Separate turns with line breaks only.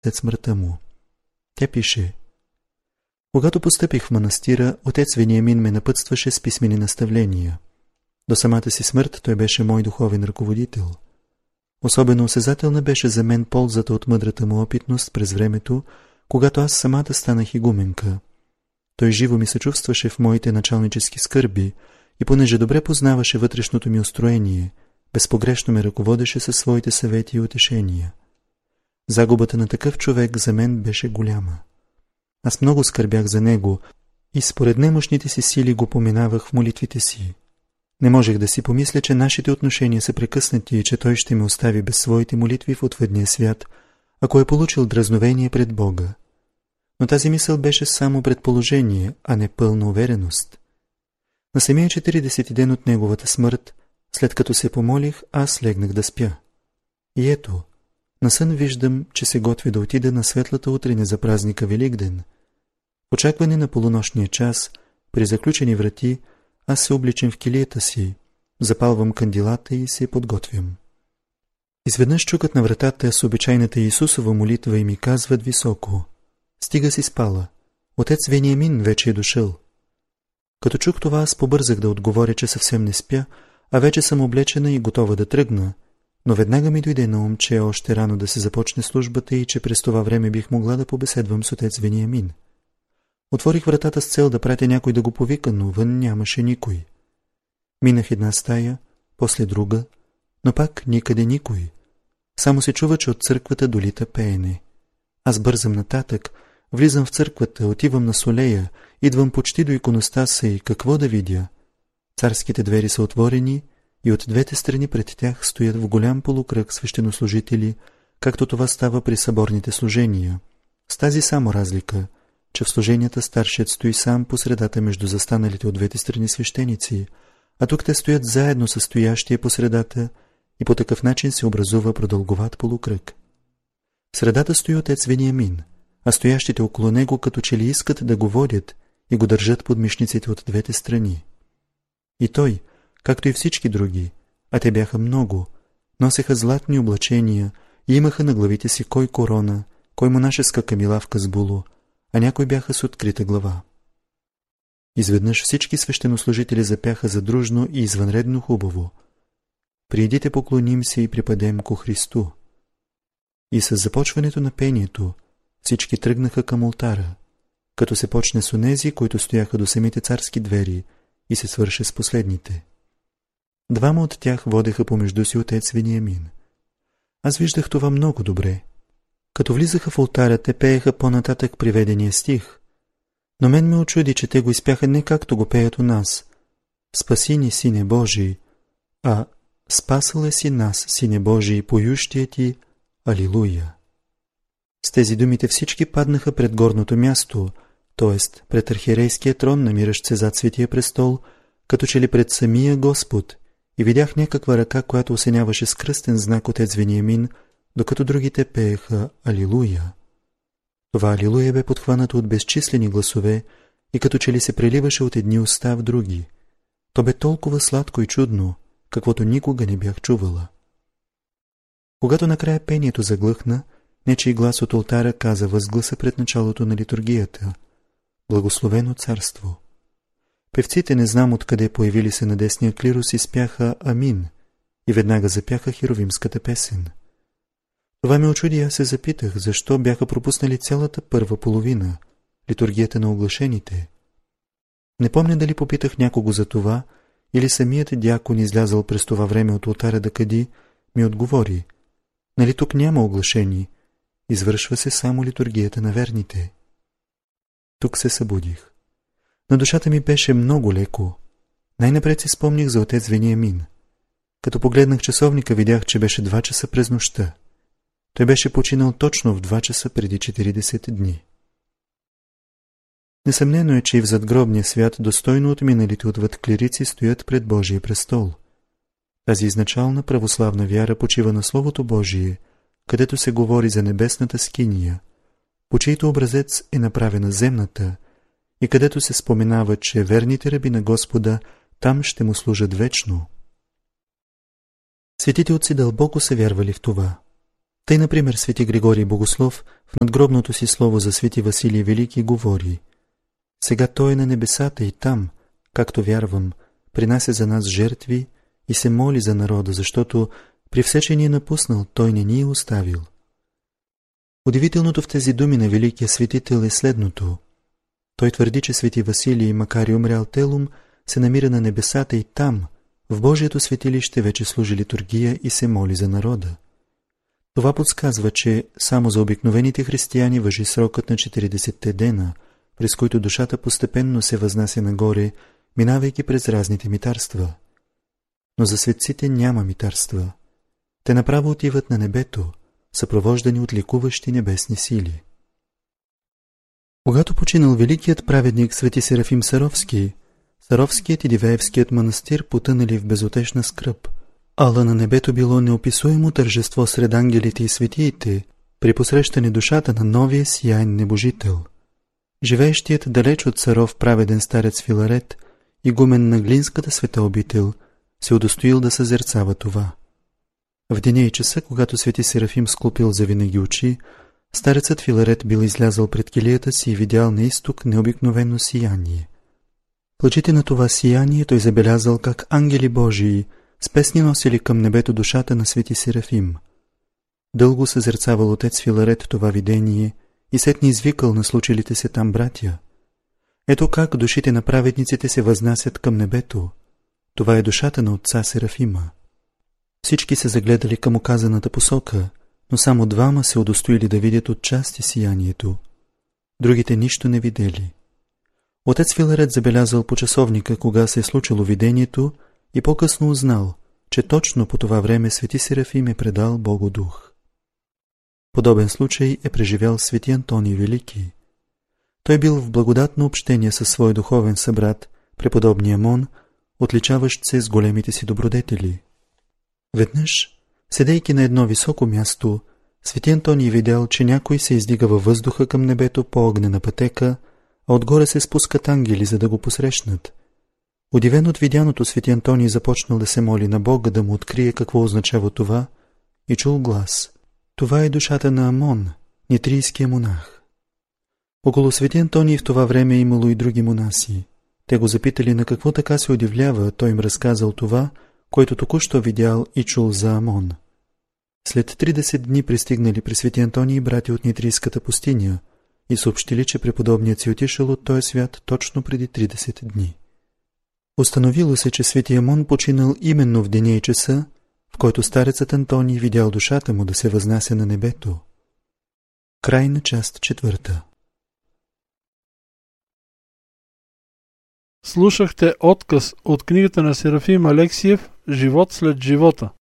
след смъртта му. Тя пише: когато постъпих в манастира, отец Вениамин ме напътстваше с писмени наставления. До самата си смърт той беше мой духовен ръководител. Особено осезателна беше за мен ползата от мъдрата му опитност през времето, когато аз самата станах игуменка. Той живо ми съчувстваше в моите началнически скърби и понеже добре познаваше вътрешното ми устроение, безпогрешно ме ръководеше със своите съвети и утешения. Загубата на такъв човек за мен беше голяма. Аз много скърбях за него и според немощните си сили го поминавах в молитвите си. Не можех да си помисля, че нашите отношения са прекъснати и че той ще ме остави без своите молитви в отвъдния свят, ако е получил дразновение пред Бога. Но тази мисъл беше само предположение, а не пълна увереност. На самия 40 ден от неговата смърт, след като се помолих, аз легнах да спя. И ето, на сън виждам, че се готви да отида на светлата утреня за празника Великден. В очакване на полунощния час, при заключени врати, аз се обличам в килията си, запалвам кандилата и се подготвям. Изведнъж чукат на вратата с обичайната Исусова молитва и ми казват високо: стига си спала, отец Вениамин вече е дошъл. Като чух това, аз побързах да отговоря, че съвсем не спя, а вече съм облечена и готова да тръгна, но веднага ми дойде на ум, че е още рано да се започне службата и че през това време бих могла да побеседвам с отец Вениамин. Отворих вратата с цел да пратя някой да го повика, но вън нямаше никой. Минах една стая, после друга, но пак никъде никой. Само се чува, че от църквата долита пеене. Аз бързам нататък, влизам в църквата, отивам на солея, идвам почти до иконостаса и какво да видя? Царските двери са отворени и от двете страни пред тях стоят в голям полукръг свещенослужители, както това става при съборните служения. С тази само разлика, че в служенията старшият стои сам по средата между застаналите от двете страни свещеници, а тук те стоят заедно със стоящия по средата и по такъв начин се образува продълговат полукръг. В средата стои отец Вениамин, а стоящите около него като че ли искат да го водят и го държат под мишниците от двете страни. И той, както и всички други, а те бяха много, носеха златни облачения и имаха на главите си кой корона, кой монашеска камилавка с було, а някои бяха с открита глава. Изведнъж всички свещенослужители запяха задружно и извънредно хубаво: прийдите, поклоним се и припадем ко Христу. И с започването на пението всички тръгнаха към олтара, като се почне с онези, които стояха до самите царски двери, и се свърше с последните. Двама от тях водеха помежду си отец Вениамин. Аз виждах това много добре. Като влизаха в олтара, те пееха по-нататък приведения стих, но мен ме очуди, че те го изпяха не както го пеят у нас: спаси ни, Сине Божий, а спасал е си нас, Сине Божий, поющия ти Алилуя. С тези думите всички паднаха пред горното място, т.е. пред архиерейския трон, намиращ се зад Светия престол, като че ли пред самия Господ, и видях някаква ръка, която осеняваше с кръстен знак отец Вениамин, докато другите пееха Алилуя. Това Алилуя бе подхванато от безчислени гласове и като че ли се преливаше от едни уста в други. То бе толкова сладко и чудно, каквото никога не бях чувала. Когато накрая пението заглъхна, нечий глас от олтара каза възгласа пред началото на литургията: Благословено царство. Певците, не знам откъде появили се на десния клирус, изпяха Амин и веднага запяха херовимската песен. Това ме очуди и аз се запитах, защо бяха пропуснали цялата първа половина, литургията на оглашените. Не помня дали попитах някого за това, или самият дякон, излязъл през това време от олтара да кади, ми отговори: нали тук няма оглашени, извършва се само литургията на верните. Тук се събудих. На душата ми беше много леко. Най-напред си спомних за отец Вениамин. Като погледнах часовника, видях, че беше 2 часа през нощта. Той беше починал точно в 2 часа преди 40 дни. Несъмнено е, че и в задгробния свят достойно отминалите отвъд клирици стоят пред Божия престол. Тази изначална православна вяра почива на Словото Божие, където се говори за небесната скиния, по чийто образец е направена земната, и където се споменава, че верните раби на Господа там ще му служат вечно. Светите отци дълбоко са вярвали в това. Тъй, например, свети Григорий Богослов в надгробното си слово за свети Василий Велики говори: сега той е на небесата и там, както вярвам, принася за нас жертви и се моли за народа, защото при все, че ни е напуснал, той не ни е оставил. Удивителното в тези думи на великия светител е следното. Той твърди, че свети Василий, макар и умрял телом, се намира на небесата и там, в Божието светилище, вече служи литургия и се моли за народа. Това подсказва, че само за обикновените християни важи срокът на 40-те дена, през които душата постепенно се възнася нагоре, минавайки през разните митарства. Но за светците няма митарства. Те направо отиват на небето, съпровождани от ликуващи небесни сили. Когато починал великият праведник свети Серафим Саровски, Саровският и Дивеевският манастир потънали в безутешна скръб, ала на небето било неописуемо тържество сред ангелите и светиите при посрещане душата на новия сияен небожител. Живеещият далеч от Саров праведен старец Филарет, игумен на Глинската света обител, се удостоил да съзерцава това. В деня и часа, когато свети Серафим склопил завинаги очи, старецът Филарет бил излязъл пред килията си и видял на изток необикновено сияние. В лъчите на това сияние той забелязал как ангели Божии с песни носили към небето душата на свети Серафим. Дълго съзерцавал отец Филарет това видение и сетне извикал на случилите се там братя. Ето как душите на праведниците се възнасят към небето. Това е душата на отца Серафима. Всички се загледали към указаната посока, но само двама се удостоили да видят отчасти сиянието. Другите нищо не видели. Отец Филарет забелязал по часовника, кога се е случило видението, и по-късно узнал, че точно по това време свети Серафим е предал Богу дух. Подобен случай е преживял свети Антоний Велики. Той бил в благодатно общение със свой духовен събрат, преподобния Амон, отличаващ се с големите си добродетели. Веднъж, седейки на едно високо място, свети Антоний видял, че някой се издига във въздуха към небето по огнена пътека, а отгоре се спускат ангели, за да го посрещнат. Удивен от видяното, свети Антоний започнал да се моли на Бога да му открие какво означава това и чул глас. Това е душата на Амон, нитрийския монах. Около свети Антоний в това време е имало и други монаси. Те го запитали на какво така се удивлява, той им разказал това, който току-що видял и чул за Амон. След 30 дни пристигнали при свети Антоний брати от Нитрийската пустиня и съобщили, че преподобният си отишъл от този свят точно преди 30 дни. Установило се, че свети Амон починал именно в деня и часа, в който старецът Антоний видял душата му да се възнася на небето. Край на част 4.
Слушахте отказ от книгата на Серафим Алексиев «Живот след живота».